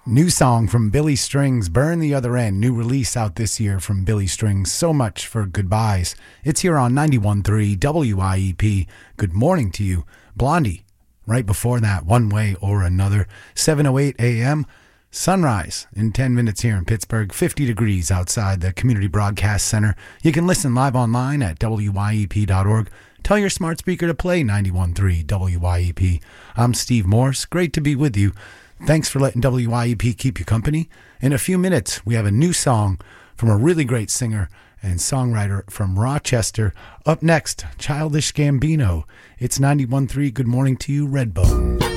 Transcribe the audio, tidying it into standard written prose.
New song from Billy Strings, Burn the Other End. New release out this year from Billy Strings. So much for goodbyes. It's here on 91.3 WIEP. Good morning to you. Blondie. Right before that, One Way or Another. 7:08 a.m. Sunrise in 10 minutes here in Pittsburgh. 50 degrees outside the Community Broadcast Center. You can listen live online at WIEP.org. Tell your smart speaker to play 91.3 WIEP. I'm Steve Morse. Great to be with you. Thanks for letting WIEP keep you company. In a few minutes, we have a new song from a really great singer and songwriter from Rochester. Up next, Childish Gambino. It's 91.3. Good morning to you, Redbone.